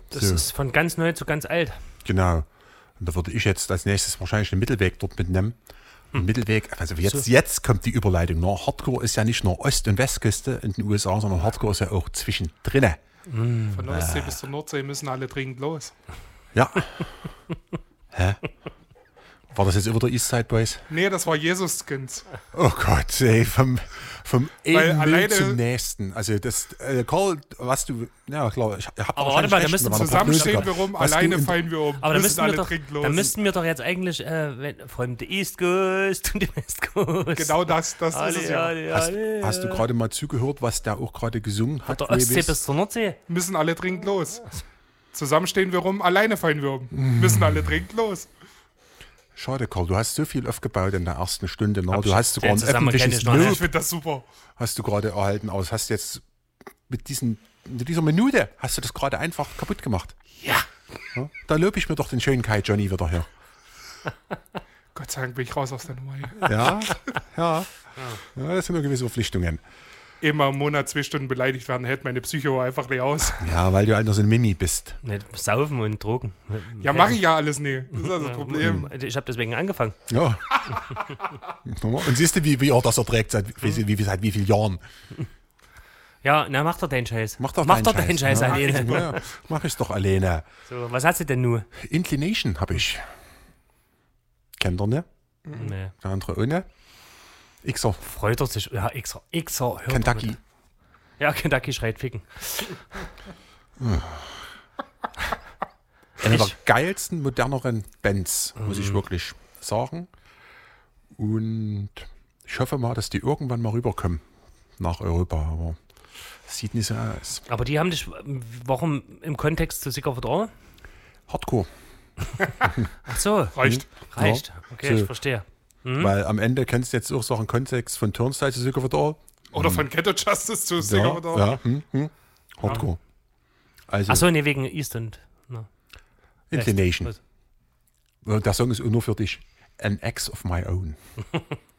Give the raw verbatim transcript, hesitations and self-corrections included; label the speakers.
Speaker 1: Das
Speaker 2: so.
Speaker 1: ist von ganz neu zu ganz alt.
Speaker 2: Genau. Und da würde ich jetzt als nächstes wahrscheinlich den Mittelweg dort mitnehmen. Hm. Mittelweg, also jetzt, so. jetzt kommt die Überleitung. Ne? Hardcore ist ja nicht nur Ost- und Westküste in den U S A, sondern Hardcore ist ja auch zwischendrin.
Speaker 3: Mm. Von der Ostsee äh. bis zur Nordsee müssen alle dringend los.
Speaker 2: Ja. Hä? War das jetzt über der Eastside Boys?
Speaker 3: Nee, das war Jesus-Skins.
Speaker 2: Oh Gott, ey, vom, vom einen zum nächsten. Also das, äh, Karl, was du, ja klar, ich hab
Speaker 1: aber warte mal, da müssen
Speaker 3: zusammenstehen wir rum, alleine fallen wir um.
Speaker 1: Aber da müssten, alle doch, da müssten wir doch jetzt eigentlich äh, von der East Coast und der West Coast.
Speaker 3: Genau das, das alle, ist es ja.
Speaker 2: Alle, hast, alle, hast du gerade mal zugehört, was der auch gerade gesungen hat?
Speaker 1: Von der Ostsee bis zur Nordsee.
Speaker 3: Müssen alle dringend los. Zusammenstehen wir rum, alleine fallen wir um. Mm. Müssen alle dringend los.
Speaker 2: Schade, Karl, du hast so viel aufgebaut in der ersten Stunde. Na? Du hast sogar ein öffentliches
Speaker 3: Lob. Ich finde das super.
Speaker 2: Hast du gerade erhalten aus. Hast jetzt mit, diesen, mit dieser Minute, hast du das gerade einfach kaputt gemacht.
Speaker 1: Ja.
Speaker 2: ja. Da lobe ich mir doch den schönen Kai Johnny wieder her.
Speaker 3: Gott sei Dank bin ich raus aus der Nummer hier.
Speaker 2: Ja, ja. ja das sind nur gewisse Verpflichtungen.
Speaker 3: Immer im Monat zwei Stunden beleidigt werden, hält meine Psycho einfach nicht aus.
Speaker 2: Ja, weil du halt noch so ein Mimi bist.
Speaker 1: Nicht saufen und Drogen.
Speaker 3: Ja, mache ich ja alles nicht. Das ist also das Problem.
Speaker 1: Ich habe deswegen angefangen.
Speaker 2: Ja. Und siehst du, wie, wie er das erträgt, seit wie, wie, seit wie vielen Jahren.
Speaker 1: Ja, na, mach doch deinen Scheiß.
Speaker 2: Mach doch
Speaker 1: mach
Speaker 2: deinen
Speaker 1: Scheiß,
Speaker 2: Scheiß
Speaker 1: Scheiß
Speaker 2: ja,
Speaker 1: alleine.
Speaker 2: Ja, mach ich doch alleine.
Speaker 1: So, was hast du denn nur?
Speaker 2: Inclination habe ich. Kennt ihr ne?
Speaker 1: Nee.
Speaker 2: Der andere ohne. Xer.
Speaker 1: Freut er sich. Ja, Xer. Xer.
Speaker 2: Kentucky.
Speaker 1: Ja, Kentucky schreit ficken.
Speaker 2: Eine der geilsten, moderneren Bands, muss ich wirklich sagen. Und ich hoffe mal, dass die irgendwann mal rüberkommen nach Europa. Aber sieht nicht so aus.
Speaker 1: Aber die haben dich, warum im Kontext zu Sick of a Doll?
Speaker 2: Hardcore.
Speaker 1: Ach so.
Speaker 3: Reicht.
Speaker 1: Reicht. Okay,
Speaker 2: so.
Speaker 1: Ich verstehe.
Speaker 2: Mhm. Weil am Ende kennst du jetzt auch so einen Kontext von Turnstile zu Sick of a Doll.
Speaker 3: Oder von Ghetto Justice zu Sick of a Doll.
Speaker 2: Ja, hm, hm. Hardcore. Also,
Speaker 1: Achso, nee, wegen East und no.
Speaker 2: Inclination. Der Song ist nur für dich. An Ex of My Own.